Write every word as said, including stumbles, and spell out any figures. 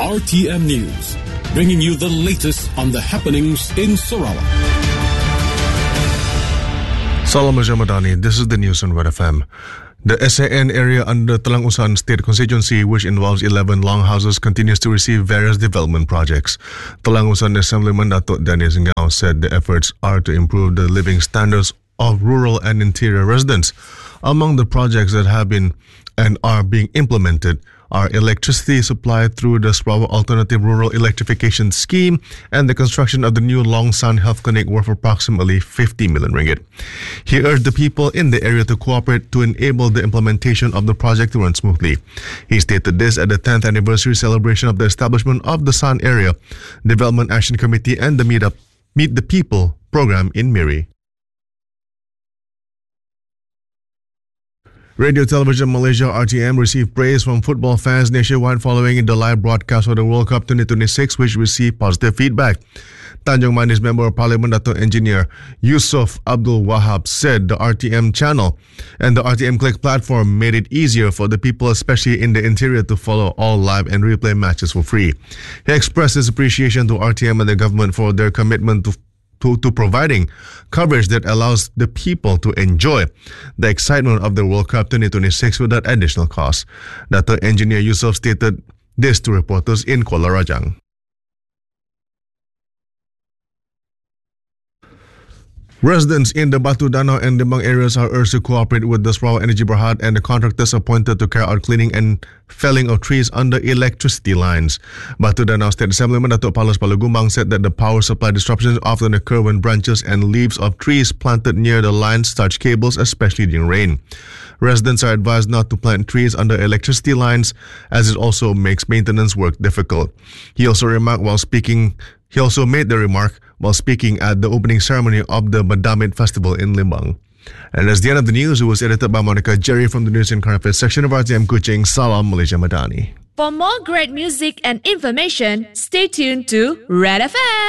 R T M News, bringing you the latest on the happenings in Sarawak. Salam Madani, this is the news on Red F M. The S A N area under Telang Usan State Constituency, which involves eleven longhouses, continues to receive various development projects. Telang Usan Assemblyman Datuk Dennis Ngao said the efforts are to improve the living standards of rural and interior residents. Among the projects that have been and are being implemented are electricity supplied through the Sarawak Alternative Rural Electrification Scheme and the construction of the new Longsan Health Clinic worth approximately fifty million ringgit. He urged the people in the area to cooperate to enable the implementation of the project to run smoothly. He stated this at the tenth anniversary celebration of the establishment of the San Area Development Action Committee and the Meet Up Meet the People program in Miri. Radio Television Malaysia R T M received praise from football fans nationwide following the live broadcast of the World Cup twenty twenty-six, which received positive feedback. Tanjung Manis Member of Parliament Dato' Engineer Yusof Abdul Wahab said the R T M channel and the R T M Click platform made it easier for the people, especially in the interior, to follow all live and replay matches for free. He expressed his appreciation to R T M and the government for their commitment to To, to providing coverage that allows the people to enjoy the excitement of the World Cup twenty twenty-six without additional cost. Dato' Engineer Yusof stated this to reporters in Kuala Rajang. Residents in the Batu Danau and Limbang areas are urged to cooperate with the Sarawak Energy Berhad and the contractors appointed to carry out cleaning and felling of trees under electricity lines. Batu Danau State Assemblyman Datuk Paulus Palugumbang said that the power supply disruptions often occur when branches and leaves of trees planted near the lines touch cables, especially during rain. Residents are advised not to plant trees under electricity lines, as it also makes maintenance work difficult. He also remarked while speaking. He also made the remark while speaking at the opening ceremony of the Madamit Festival in Limbang. And that's the end of the news. It was edited by Monica Jerry from the News and Current Affairs section of R T M Kuching. Salam Malaysia Madani. For more great music and information, stay tuned to Red F M.